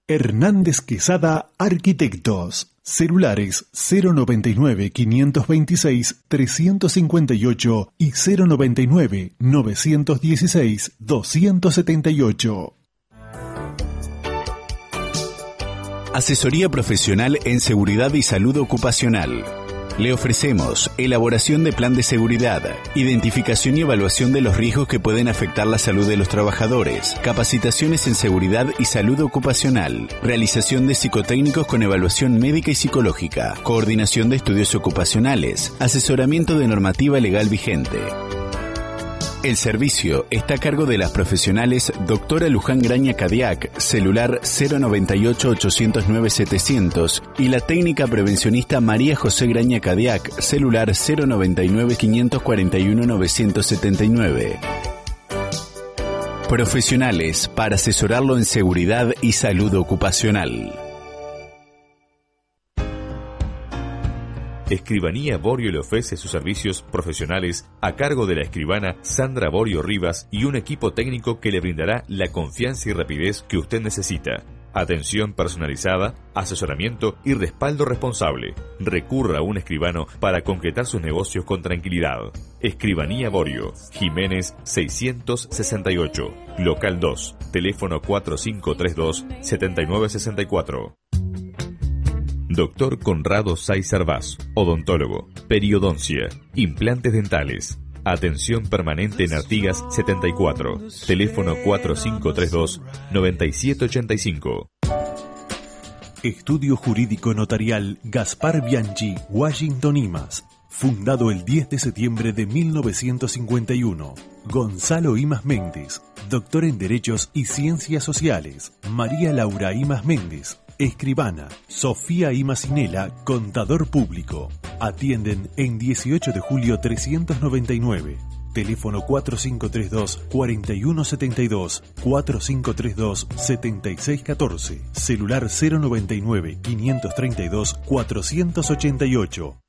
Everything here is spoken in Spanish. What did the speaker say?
Hernández Quesada Arquitectos. Celulares 099-526-358 y 099-916-278. Asesoría profesional en seguridad y salud ocupacional. Le ofrecemos elaboración de plan de seguridad, identificación y evaluación de los riesgos que pueden afectar la salud de los trabajadores, capacitaciones en seguridad y salud ocupacional, realización de psicotécnicos con evaluación médica y psicológica, coordinación de estudios ocupacionales, asesoramiento de normativa legal vigente. El servicio está a cargo de las profesionales Doctora Luján Graña Cadiac, celular 098-809-700 y la técnica prevencionista María José Graña Cadiac, celular 099-541-979. Profesionales para asesorarlo en seguridad y salud ocupacional. Escribanía Borio le ofrece sus servicios profesionales a cargo de la escribana Sandra Borio Rivas y un equipo técnico que le brindará la confianza y rapidez que usted necesita. Atención personalizada, asesoramiento y respaldo responsable. Recurra a un escribano para concretar sus negocios con tranquilidad. Escribanía Borio, Jiménez 668, local 2, teléfono 4532-7964. Doctor Conrado Saiz Arvaz, odontólogo, periodoncia, implantes dentales. Atención permanente en Artigas 74, teléfono 4532-9785. Estudio Jurídico Notarial Gaspar Bianchi, Washington Imas. Fundado el 10 de septiembre de 1951. Gonzalo Imas Méndez, doctor en Derechos y Ciencias Sociales. María Laura Imas Méndez, escribana. Sofía Imacinela, contador público. Atienden en 18 de julio 399. Teléfono 4532-4172, 4532-7614. Celular 099-532-488.